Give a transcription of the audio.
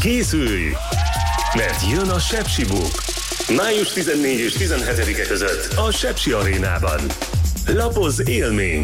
Készülj! Mert jön a Sepsi Book. Május 14 és 17-e között a Sepsi Arénában. Lapozz, élmény!